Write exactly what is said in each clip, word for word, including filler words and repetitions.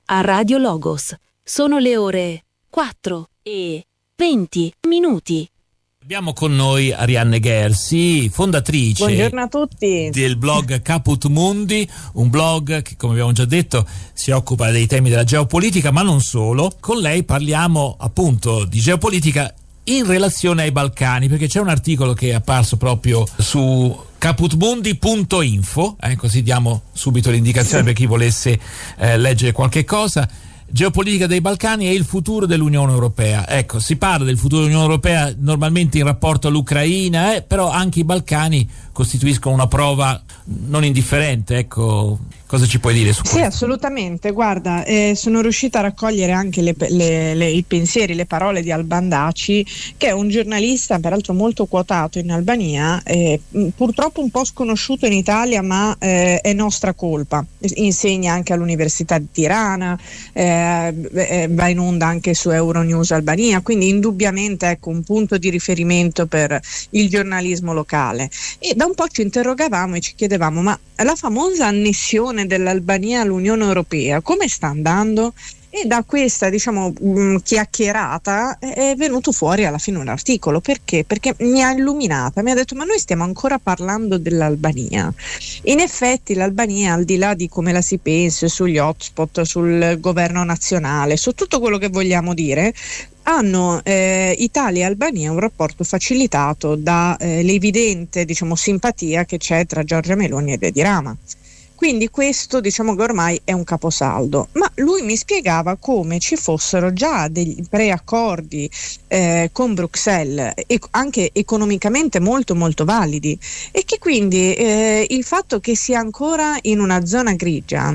a Radio Logos. Sono le ore quattro e venti minuti. Abbiamo con noi Arianne Ghersi, fondatrice Buongiorno a tutti. del blog Caput Mundi, un blog che, come abbiamo già detto, si occupa dei temi della geopolitica, ma non solo. Con lei parliamo appunto di geopolitica in relazione ai Balcani, perché c'è un articolo che è apparso proprio su caputmundi punto info, eh, così diamo subito l'indicazione sì. per chi volesse eh, leggere qualche cosa. Geopolitica dei Balcani e il futuro dell'Unione Europea. Ecco, si parla del futuro dell'Unione Europea normalmente in rapporto all'Ucraina, eh, però anche i Balcani costituiscono una prova non indifferente. Ecco, cosa ci puoi dire su questo? Sì, assolutamente. Guarda, eh, sono riuscita a raccogliere anche le, le, le, i pensieri, le parole di Alban Daci, che è un giornalista peraltro molto quotato in Albania, eh, purtroppo un po' sconosciuto in Italia, ma eh, è nostra colpa. Insegna anche all'Università di Tirana, eh, va in onda anche su Euronews Albania, quindi indubbiamente ecco un punto di riferimento per il giornalismo locale. E da un po' ci interrogavamo e ci chiedevamo: ma la famosa annessione dell'Albania all'Unione Europea come sta andando? E da questa diciamo mh, chiacchierata è venuto fuori alla fine un articolo. Perché? Perché mi ha illuminata, mi ha detto: ma noi stiamo ancora parlando dell'Albania. In effetti l'Albania, al di là di come la si pensi, sugli hotspot, sul governo nazionale, su tutto quello che vogliamo dire, hanno eh, Italia e Albania un rapporto facilitato dall'evidente eh, diciamo simpatia che c'è tra Giorgia Meloni ed Edi Rama. Quindi questo diciamo che ormai è un caposaldo, ma lui mi spiegava come ci fossero già degli preaccordi eh, con Bruxelles, e anche economicamente molto molto validi, e che quindi eh, il fatto che sia ancora in una zona grigia,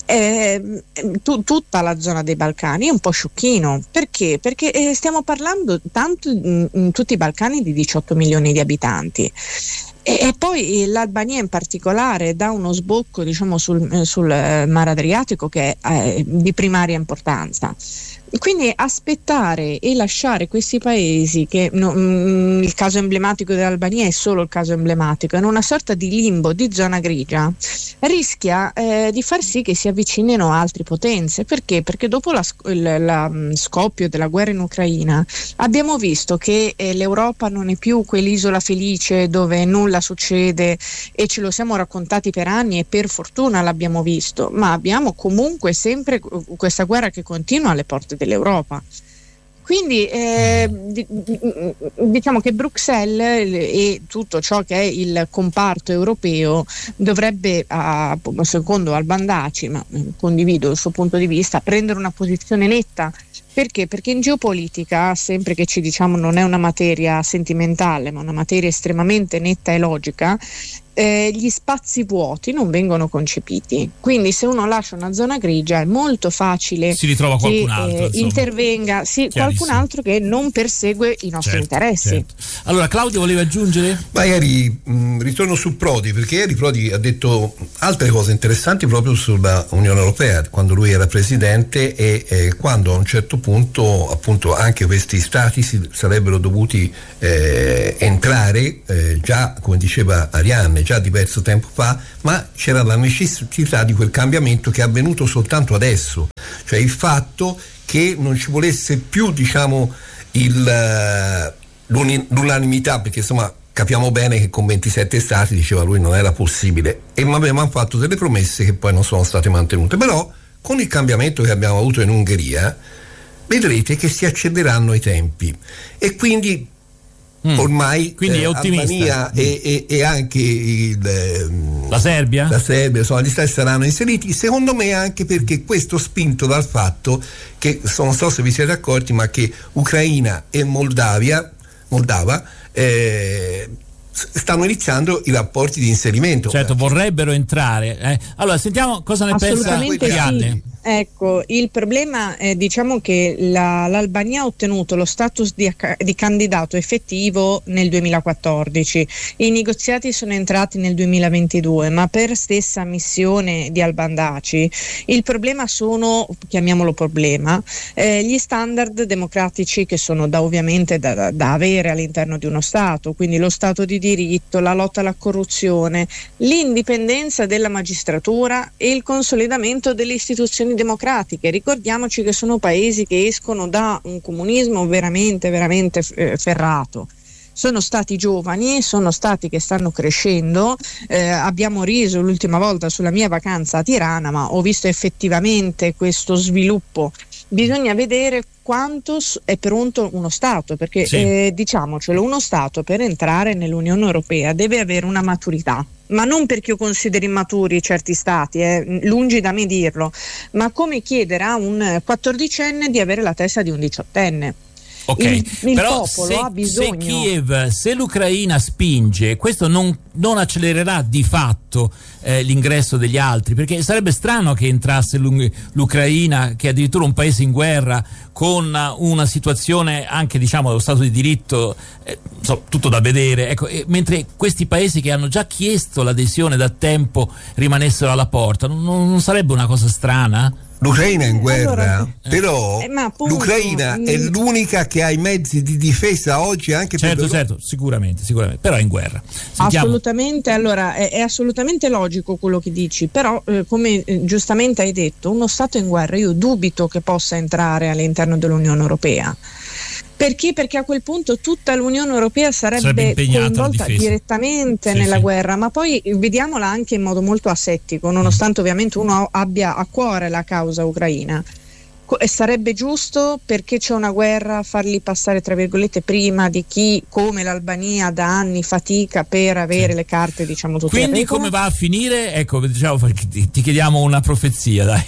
Eh, tu, tutta la zona dei Balcani è un po' sciocchino. Perché? Perché eh, stiamo parlando tanto in, in tutti i Balcani di diciotto milioni di abitanti. E poi l'Albania in particolare dà uno sbocco diciamo sul, sul Mar Adriatico che è eh, di primaria importanza. Quindi aspettare e lasciare questi paesi, che no, mh, il caso emblematico dell'Albania è solo il caso emblematico, in una sorta di limbo, di zona grigia, rischia eh, di far sì che si avvicinino altre potenze. Perché? Perché dopo la, la, la scoppio della guerra in Ucraina abbiamo visto che eh, l'Europa non è più quell'isola felice dove nulla succede, e ce lo siamo raccontati per anni e per fortuna l'abbiamo visto, ma abbiamo comunque sempre questa guerra che continua alle porte dell'Europa. Quindi eh, diciamo che Bruxelles e tutto ciò che è il comparto europeo dovrebbe, a, secondo Alban Daci, ma condivido il suo punto di vista, prendere una posizione netta. Perché? Perché in geopolitica, sempre che ci diciamo non è una materia sentimentale, ma una materia estremamente netta e logica, eh, gli spazi vuoti non vengono concepiti. Quindi se uno lascia una zona grigia è molto facile si ritrova che qualcun altro, eh, intervenga sì, qualcun altro che non persegue i nostri certo, interessi. Certo. Allora Claudio voleva aggiungere? Magari mh, ritorno su Prodi, perché ieri Prodi ha detto altre cose interessanti proprio sulla Unione Europea quando lui era presidente, e eh, quando a un certo punto appunto anche questi stati si sarebbero dovuti eh, entrare eh, già, come diceva Arianne, già diverso tempo fa, ma c'era la necessità di quel cambiamento che è avvenuto soltanto adesso, cioè il fatto che non ci volesse più diciamo il, l'unanimità, perché insomma capiamo bene che con ventisette stati, diceva lui, non era possibile, e avevamo fatto delle promesse che poi non sono state mantenute. Però con il cambiamento che abbiamo avuto in Ungheria vedrete che si accelereranno i tempi, e quindi Mm. ormai quindi eh, è ottimista. Albania mm. e, e, e anche il, eh, la Serbia la Serbia insomma, gli stati saranno inseriti, secondo me anche perché questo spinto dal fatto che, non so se vi siete accorti, ma che Ucraina e Moldavia Moldava eh, stanno iniziando i rapporti di inserimento. Certo, vorrebbero entrare. Eh. Allora, sentiamo cosa ne pensa Arianne. Sì. Ecco, il problema è diciamo che la, l'Albania ha ottenuto lo status di, di candidato effettivo nel duemilaquattordici, i negoziati sono entrati nel duemilaventidue, ma per stessa missione di Alban Daci il problema sono, chiamiamolo problema, eh, gli standard democratici che sono da ovviamente da, da avere all'interno di uno Stato, quindi lo Stato di diritto, la lotta alla corruzione, l'indipendenza della magistratura e il consolidamento delle istituzioni democratiche. Ricordiamoci che sono paesi che escono da un comunismo veramente, veramente eh, ferrato. Sono stati giovani, sono stati che stanno crescendo, eh, abbiamo riso l'ultima volta sulla mia vacanza a Tirana, ma ho visto effettivamente questo sviluppo. Bisogna vedere quanto è pronto uno Stato, perché sì. eh, diciamocelo, uno Stato per entrare nell'Unione Europea deve avere una maturità, ma non perché io consideri immaturi certi Stati, eh, lungi da me dirlo, ma come chiedere a un quattordicenne di avere la testa di un diciottenne. Ok, il, il però popolo se, ha bisogno. se Kiev, se l'Ucraina spinge, questo non, non accelererà di fatto eh, l'ingresso degli altri, perché sarebbe strano che entrasse l'Ucraina, che è addirittura un paese in guerra, con una situazione anche, diciamo, dello Stato di diritto, eh, so, tutto da vedere, ecco, e, mentre questi paesi che hanno già chiesto l'adesione da tempo rimanessero alla porta. Non, non sarebbe una cosa strana? L'Ucraina è in guerra, allora, però eh, ma appunto, l'Ucraina è l'unica che ha i mezzi di difesa oggi anche certo, per certo, sicuramente, sicuramente, però è in guerra. Sentiamo. Assolutamente, allora è, è assolutamente logico quello che dici, però eh, come eh, giustamente hai detto, uno Stato in guerra io dubito che possa entrare all'interno dell'Unione Europea. Perché? Perché a quel punto tutta l'Unione Europea sarebbe, sarebbe coinvolta direttamente sì, nella sì. guerra, ma poi vediamola anche in modo molto asettico, nonostante ovviamente uno abbia a cuore la causa ucraina. E sarebbe giusto, perché c'è una guerra, farli passare tra virgolette prima di chi come l'Albania da anni fatica per avere sì. le carte, diciamo, tutte. Quindi come va a finire? Ecco, diciamo, ti chiediamo una profezia, dai.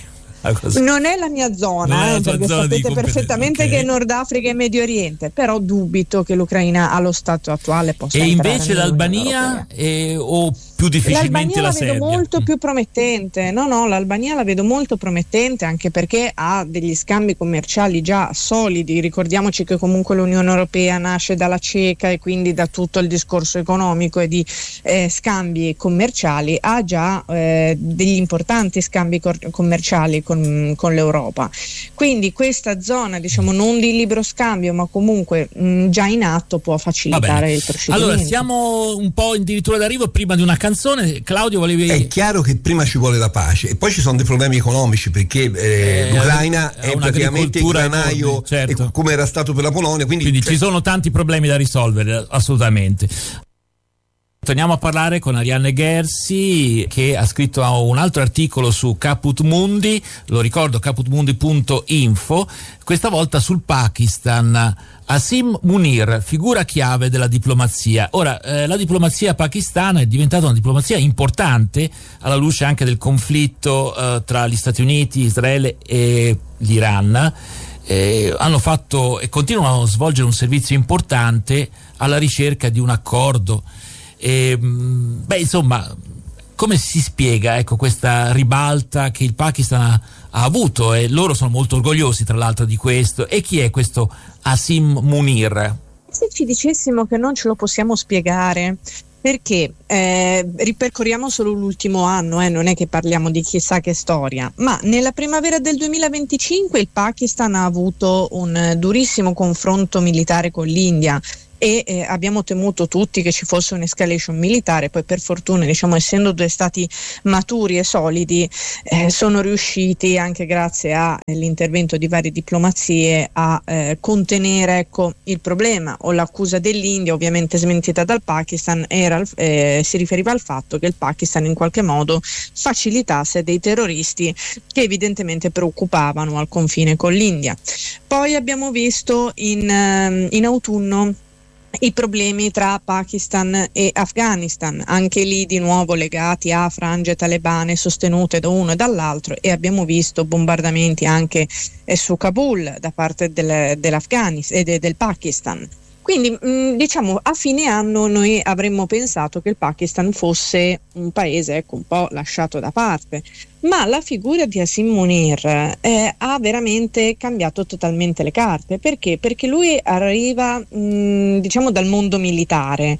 Non è la mia zona, eh, perché zona sapete perfettamente okay. che Nord Africa e Medio Oriente, però dubito che l'Ucraina allo stato attuale possa e entrare. E invece l'Albania eh, o più difficilmente l'Albania la, la Serbia? vedo molto più promettente. No, no, l'Albania la vedo molto promettente, anche perché ha degli scambi commerciali già solidi. Ricordiamoci che comunque l'Unione Europea nasce dalla CECA e quindi da tutto il discorso economico e di eh, scambi commerciali, ha già eh, degli importanti scambi cor- commerciali con, con l'Europa. Quindi questa zona, diciamo, non di libero scambio, ma comunque mh, già in atto, può facilitare il procedimento. Allora, siamo un po' addirittura d'arrivo. Prima di una canzone, Claudio, volevi... È chiaro che prima ci vuole la pace e poi ci sono dei problemi economici, perché eh, eh, l'Ucraina è, è praticamente il granaio, certo. come era stato per la Polonia, quindi, quindi cioè... ci sono tanti problemi da risolvere, assolutamente. Torniamo a parlare con Arianne Gersi, che ha scritto un altro articolo su Caput Mundi, lo ricordo, caput mundi punto info, questa volta sul Pakistan. Asim Munir, figura chiave della diplomazia. Ora, eh, la diplomazia pakistana è diventata una diplomazia importante alla luce anche del conflitto eh, tra gli Stati Uniti, Israele e l'Iran. Eh, hanno fatto e continuano a svolgere un servizio importante alla ricerca di un accordo. E, beh, insomma, come si spiega, ecco, questa ribalta che il Pakistan ha, ha avuto, e loro sono molto orgogliosi tra l'altro di questo. E chi è questo Asim Munir? Se ci dicessimo che non ce lo possiamo spiegare, perché eh, ripercorriamo solo l'ultimo anno, eh, non è che parliamo di chissà che storia, ma nella primavera del duemilaventicinque il Pakistan ha avuto un durissimo confronto militare con l'India e eh, abbiamo temuto tutti che ci fosse un'escalation militare. Poi per fortuna, diciamo, essendo due stati maturi e solidi, eh, sono riusciti, anche grazie all'intervento di varie diplomazie, a eh, contenere, ecco, il problema. O l'accusa dell'India, ovviamente smentita dal Pakistan, era, eh, si riferiva al fatto che il Pakistan in qualche modo facilitasse dei terroristi che evidentemente preoccupavano al confine con l'India. Poi abbiamo visto in, in autunno i problemi tra Pakistan e Afghanistan, anche lì di nuovo legati a frange talebane sostenute da uno e dall'altro, e abbiamo visto bombardamenti anche eh, su Kabul da parte del, dell'Afghanistan e de, del Pakistan. Quindi mh, diciamo a fine anno noi avremmo pensato che il Pakistan fosse un paese, ecco, un po' lasciato da parte, ma la figura di Asim Munir eh, ha veramente cambiato totalmente le carte. Perché? Perché lui arriva mh, diciamo dal mondo militare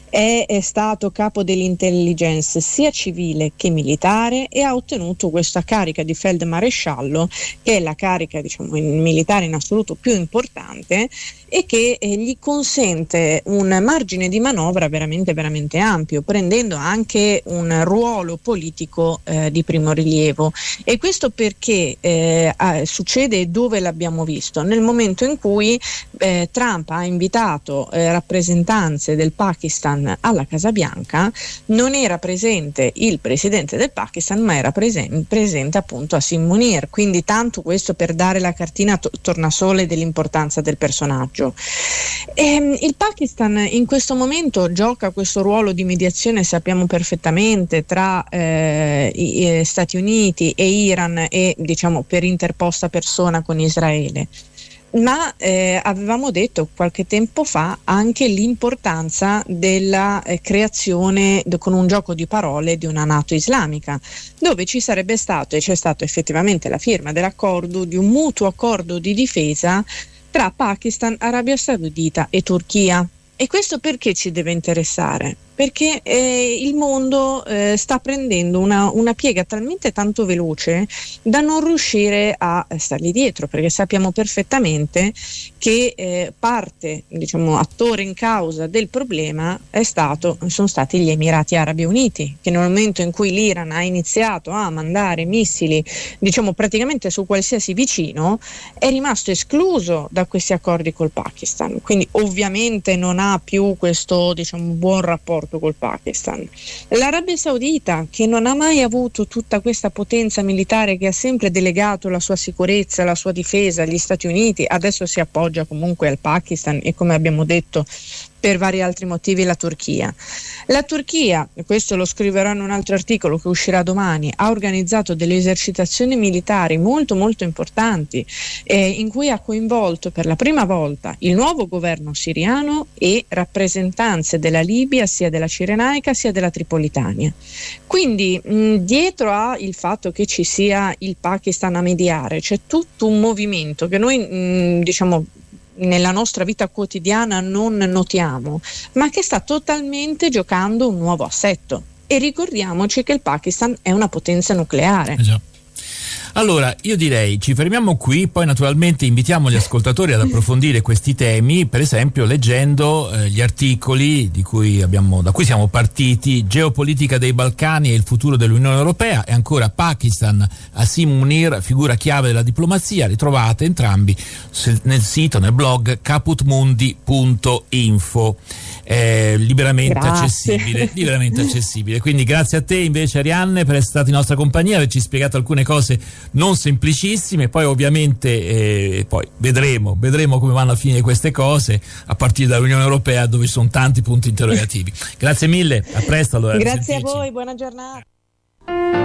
è, è stato capo dell'intelligence sia civile che militare e ha ottenuto questa carica di feldmaresciallo, che è la carica, diciamo, in militare in assoluto più importante e che eh, gli consente un margine di manovra veramente veramente ampio, prendendo anche un ruolo politico eh, di primo rilievo. E questo perché eh, eh, succede dove l'abbiamo visto? Nel momento in cui eh, Trump ha invitato eh, rappresentanze del Pakistan alla Casa Bianca, non era presente il presidente del Pakistan, ma era presen- presente appunto Asim Munir, quindi tanto questo per dare la cartina to- tornasole dell'importanza del personaggio. E, il Pakistan in questo momento gioca questo ruolo di mediazione, sappiamo perfettamente, tra eh, i, Stati Uniti e Iran e, diciamo, per interposta persona con Israele. Ma eh, avevamo detto qualche tempo fa anche l'importanza della eh, creazione de, con un gioco di parole di una NATO islamica, dove ci sarebbe stato e c'è stato effettivamente la firma dell'accordo, di un mutuo accordo di difesa tra Pakistan, Arabia Saudita e Turchia. E questo perché ci deve interessare? Perché eh, il mondo eh, sta prendendo una, una piega talmente tanto veloce da non riuscire a stargli dietro, perché sappiamo perfettamente che eh, parte, diciamo, attore in causa del problema è stato, sono stati gli Emirati Arabi Uniti, che nel momento in cui l'Iran ha iniziato a mandare missili, diciamo, praticamente su qualsiasi vicino, è rimasto escluso da questi accordi col Pakistan, quindi ovviamente non ha più questo, diciamo, buon rapporto col Pakistan. L'Arabia Saudita, che non ha mai avuto tutta questa potenza militare, che ha sempre delegato la sua sicurezza, la sua difesa agli Stati Uniti, adesso si appoggia comunque al Pakistan e, come abbiamo detto, per vari altri motivi la Turchia. La Turchia, questo lo scriverò in un altro articolo che uscirà domani, ha organizzato delle esercitazioni militari molto molto importanti eh, in cui ha coinvolto per la prima volta il nuovo governo siriano e rappresentanze della Libia, sia della Cirenaica sia della Tripolitania. Quindi mh, dietro a il fatto che ci sia il Pakistan a mediare c'è tutto un movimento che noi mh, diciamo nella nostra vita quotidiana non notiamo, ma che sta totalmente giocando un nuovo assetto. E ricordiamoci che il Pakistan è una potenza nucleare. Eh già. Allora, io direi ci fermiamo qui, poi naturalmente invitiamo gli ascoltatori ad approfondire questi temi, per esempio leggendo eh, gli articoli di cui abbiamo, da cui siamo partiti: Geopolitica dei Balcani e il futuro dell'Unione Europea, e ancora Pakistan, Asim Munir, figura chiave della diplomazia. Ritrovate entrambi nel sito, nel blog caput mundi punto info. Eh, liberamente Grazie. accessibile, liberamente accessibile. Quindi grazie a te invece, Arianne, per essere stata in nostra compagnia, averci spiegato alcune cose non semplicissime. Poi ovviamente eh, poi vedremo vedremo come vanno a finire queste cose a partire dall'Unione Europea, dove ci sono tanti punti interrogativi. Grazie mille, a presto allora. Grazie a voi, buona giornata.